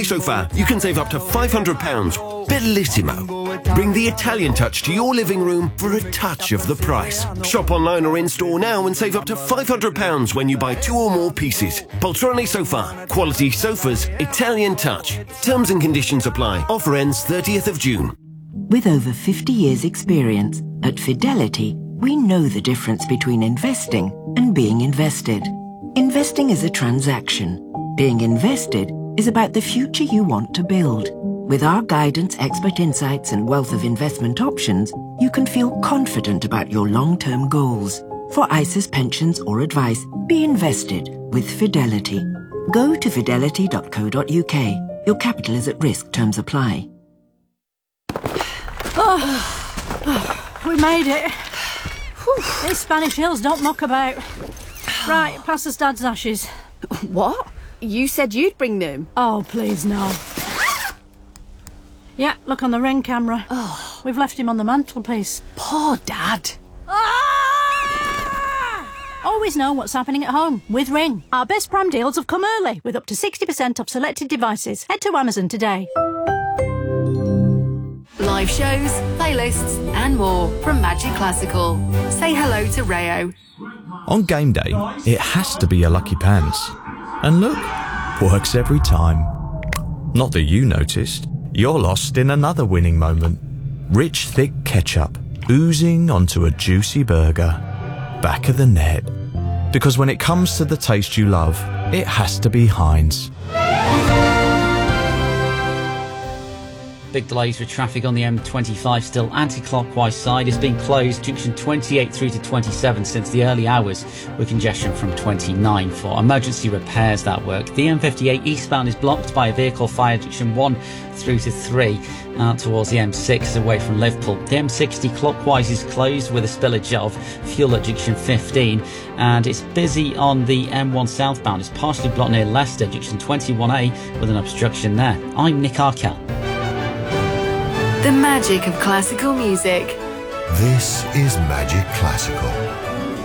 So far, you can save up to £500. Bellissimo. Bring the Italian touch to your living room for a touch of the price. Shop online or in-store now and save up to £500 when you buy 2 or more pieces. Poltrone Sofa. Quality sofas, Italian touch. Terms and conditions apply. Offer ends 30th of June. With over 50 years' experience, at Fidelity, we know the difference between investing and being invested. Investing is a transaction. Being invested is about the future you want to build. With our guidance, expert insights, and wealth of investment options, you can feel confident about your long-term goals. For ISAs, pensions, or advice, be invested with Fidelity. Go to fidelity.co.uk. Your capital is at risk. Terms apply. We made it. Whew. These Spanish hills don't muck about. Right, pass us Dad's ashes. What? You said you'd bring them. Oh, please, no. Yeah, look on the Ring camera. Oh. We've left him on the mantelpiece. Poor Dad. Always know what's happening at home with Ring. Our best Prime deals have come early, with up to 60% off selected devices. Head to Amazon today. Live shows, playlists, and more from Magic Classical. Say hello to Rayo. On game day, it has to be your lucky pants. And look, works every time. Not that you noticed, you're lost in another winning moment. Rich, thick ketchup oozing onto a juicy burger. Back of the net. Because when it comes to the taste you love, it has to be Heinz. Big delays with traffic on the M25 still anti-clockwise side is being closed junction 28 through to 27 since the early hours, with congestion from 29 for emergency repairs that work. The M58 eastbound is blocked by a vehicle fire junction 1 through to 3 out towards the M6 away from Liverpool. The M60 clockwise is closed with a spillage of fuel at junction 15, and it's busy on the M1 southbound. It's partially blocked near Leicester junction 21A with an obstruction there. I'm Nick Arkell. The magic of classical music. This is Magic Classical.